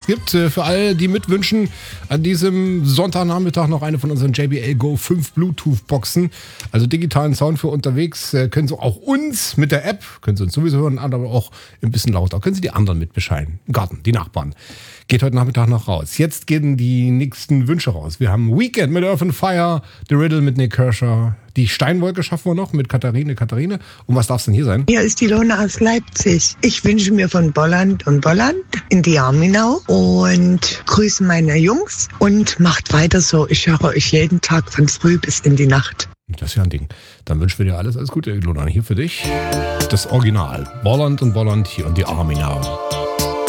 gibt. Für alle, die mitwünschen, an diesem Sonntagnachmittag noch eine von unseren JBL Go 5 Bluetooth-Boxen. Also digitalen Sound für unterwegs. Können Sie auch uns mit der App, können Sie uns sowieso hören, aber auch ein bisschen lauter. Können Sie die anderen mitbescheiden. Im Garten, die Nachbarn. Geht heute Nachmittag noch raus. Jetzt gehen die nächsten Wünsche raus. Wir haben Weekend mit Earth and Fire, The Riddle mit Nick Kershaw. Die Steinwolke schaffen wir noch mit Katharine. Und was darf es denn hier sein? Hier ist die Lona aus Leipzig. Ich wünsche mir von Bolland und Bolland in die Arminau und grüße meine Jungs und macht weiter so. Ich höre euch jeden Tag von früh bis in die Nacht. Das ist ja ein Ding. Dann wünschen wir dir alles Gute, Lona. Hier für dich das Original. Bolland und Bolland hier und die Arminau.